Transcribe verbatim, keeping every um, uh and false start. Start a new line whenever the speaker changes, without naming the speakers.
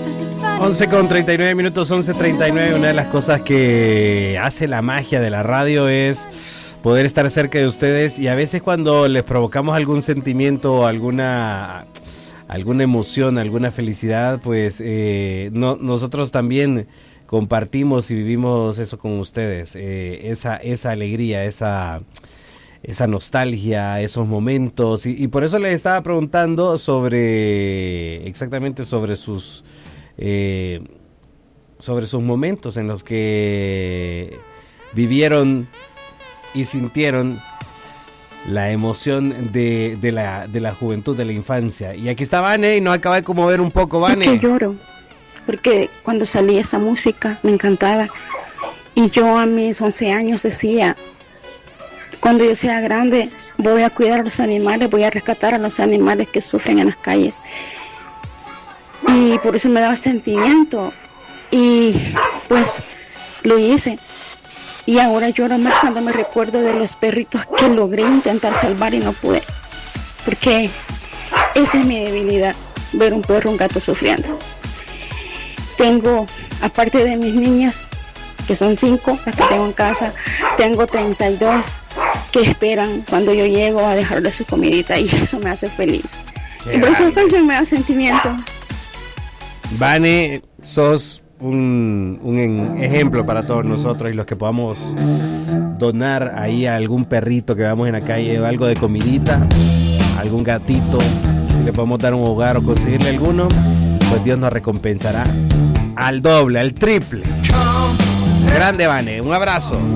once con treinta y nueve minutos, once treinta y nueve. Una de las cosas que hace la magia de la radio es poder estar cerca de ustedes, y a veces cuando les provocamos algún sentimiento, alguna alguna emoción, alguna felicidad, pues eh, no, nosotros también compartimos y vivimos eso con ustedes, eh, esa esa alegría, esa esa nostalgia, esos momentos, y, y por eso les estaba preguntando sobre exactamente sobre sus eh, sobre sus momentos en los que vivieron y sintieron la emoción de, de la de la juventud, de la infancia. Y aquí está Vane, y nos acaba de conmover un poco, Vane.
Porque lloro, porque cuando salía esa música me encantaba, y yo a mis once años decía, cuando yo sea grande voy a cuidar a los animales, voy a rescatar a los animales que sufren en las calles, y por eso me daba sentimiento, y pues lo hice. Y ahora lloro más cuando me recuerdo de los perritos que logré intentar salvar y no pude. Porque esa es mi debilidad, ver un perro, un gato sufriendo. Tengo, aparte de mis niñas, que son cinco, las que tengo en casa, tengo treinta y dos que esperan cuando yo llego a dejarles su comidita, y eso me hace feliz. Y por eso canción me da sentimiento.
Vane, sos Un, un ejemplo para todos nosotros, y los que podamos donar ahí a algún perrito que veamos en la calle, algo de comidita, algún gatito, si le podemos dar un hogar o conseguirle alguno, pues Dios nos recompensará al doble, al triple. Grande, Vane, un abrazo.